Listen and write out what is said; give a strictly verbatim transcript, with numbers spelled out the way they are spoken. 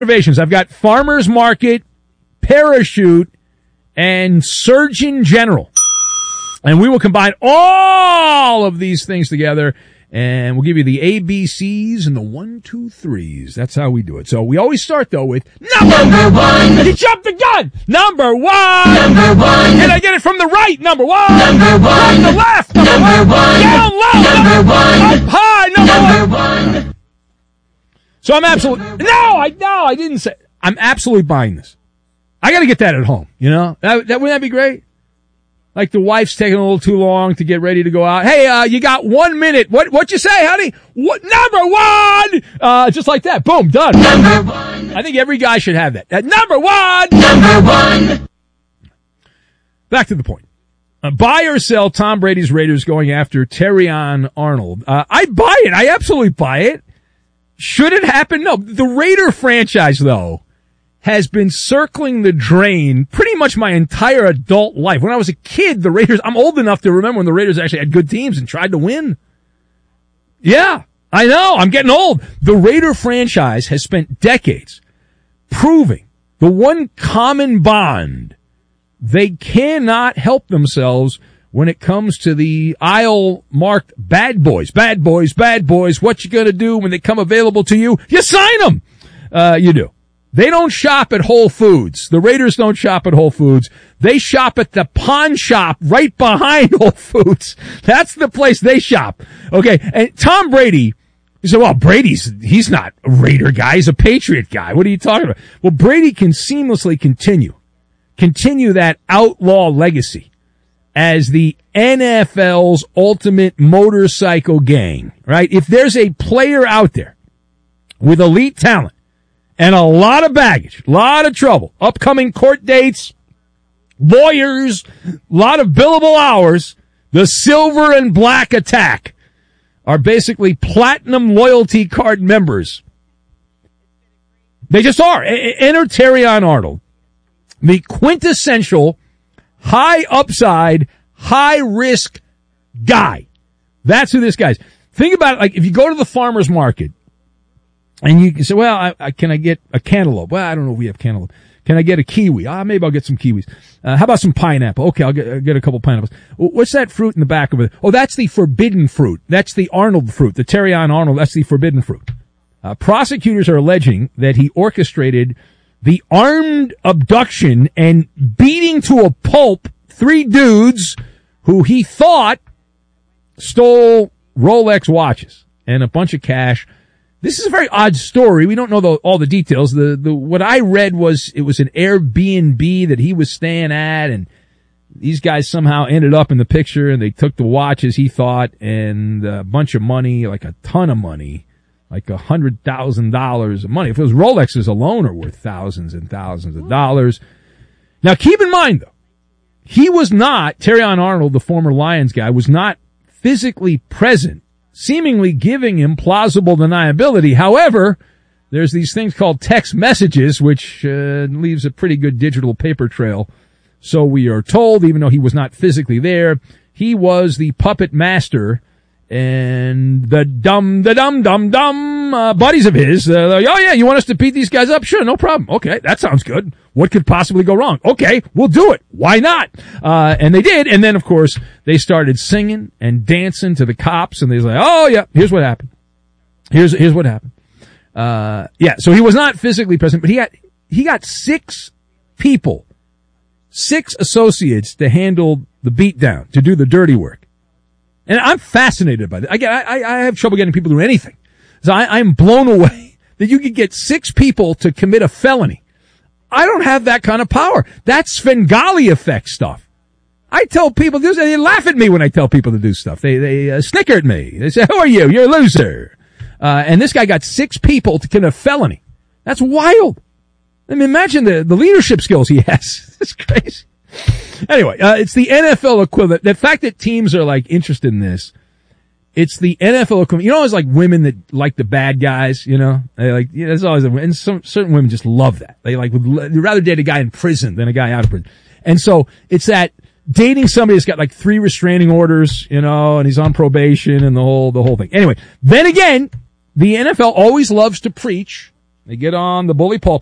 Innovations. I've got Farmers Market, Parachute, and Surgeon General. And we will combine all of these things together, and we'll give you the A B Cs and the one, two, threes. That's how we do it. So we always start, though, with number, number one. He jumped the gun. Number one. Number one. Can I get it from the right? Number one. Number one. From the left. Number, number one. one. Down low. Number one. Up high. Number, number one. one. So I'm absolutely, no, I, no, I didn't say, I'm absolutely buying this. I gotta get that at home, you know? That, that, wouldn't that be great? Like the wife's taking a little too long to get ready to go out. Hey, uh, you got one minute. What, what you say, honey? What, number one! Uh, just like that. Boom, done. Number one. I think every guy should have that. At number one! Number one! Back to the point. Uh, buy or sell Tom Brady's Raiders going after Terrion Arnold. Uh, I buy it. I absolutely buy it. Should it happen? No. The Raider franchise, though, has been circling the drain pretty much my entire adult life. When I was a kid, the Raiders, I'm old enough to remember when the Raiders actually had good teams and tried to win. Yeah, I know. I'm getting old. The Raider franchise has spent decades proving the one common bond. They cannot help themselves when it comes to the aisle marked bad boys, bad boys, bad boys. What you gonna do when they come available to you? You sign them. Uh, you do. They don't shop at Whole Foods. The Raiders don't shop at Whole Foods. They shop at the pawn shop right behind Whole Foods. That's the place they shop. Okay. And Tom Brady, you say, well, Brady's, he's not a Raider guy. He's a Patriot guy. What are you talking about? Well, Brady can seamlessly continue, continue that outlaw legacy as the N F L's ultimate motorcycle gang, right? If there's a player out there with elite talent and a lot of baggage, a lot of trouble, upcoming court dates, lawyers, a lot of billable hours, the Silver and Black Attack are basically platinum loyalty card members. They just are. Enter Terrion Arnold, the quintessential high upside, high risk guy. That's who this guy is. Think about it. Like if you go to the farmer's market and you can say, well, I, I, can I get a cantaloupe? Well, I don't know if we have cantaloupe. Can I get a kiwi? Ah, maybe I'll get some kiwis. Uh, how about some pineapple? Okay, I'll get, I'll get a couple pineapples. What's that fruit in the back of it? Oh, that's the forbidden fruit. That's the Arnold fruit, the Terrion Arnold. That's the forbidden fruit. Uh, prosecutors are alleging that he orchestrated the armed abduction and beating to a pulp three dudes who he thought stole Rolex watches and a bunch of cash. This is a very odd story. We don't know the, all the details. The, the, what I read was it was an Airbnb that he was staying at, and these guys somehow ended up in the picture, and they took the watches, he thought, and a bunch of money, like a ton of money. Like a hundred thousand dollars of money. If it was Rolexes alone are worth thousands and thousands of dollars. Now keep in mind though, he was not, Terrion Arnold, the former Lions guy, was not physically present, seemingly giving him plausible deniability. However, there's these things called text messages, which uh, leaves a pretty good digital paper trail. So we are told, even though he was not physically there, he was the puppet master. And the dumb, the dumb, dumb, dumb, uh, buddies of his, uh, like, oh yeah, you want us to beat these guys up? Sure, no problem. Okay, that sounds good. What could possibly go wrong? Okay, we'll do it. Why not? Uh, and they did. And then, of course, they started singing and dancing to the cops, and they was like, oh yeah, here's what happened. Here's, here's what happened. Uh, yeah, so he was not physically present, but he got, he got six people, six associates to handle the beatdown, to do the dirty work. And I'm fascinated by that. Again, I, I have trouble getting people to do anything. So I, I'm blown away that you could get six people to commit a felony. I don't have that kind of power. That's Svengali effect stuff. I tell people this, and they laugh at me when I tell people to do stuff. They, they uh, snicker at me. They say, who are you? You're a loser. Uh, and this guy got six people to commit a felony. That's wild. I mean, imagine the, the leadership skills he has. It's crazy. Anyway, uh, it's the N F L equivalent. The fact that teams are like interested in this, it's the N F L equivalent. You know, it's like women that like the bad guys, you know, they like, yeah, there's always a, and some, certain women just love that. They like would they'd rather date a guy in prison than a guy out of prison. And so it's that dating somebody that's got like three restraining orders, you know, and he's on probation and the whole, the whole thing. Anyway, then again, the N F L always loves to preach. They get on the Bully Pulpit.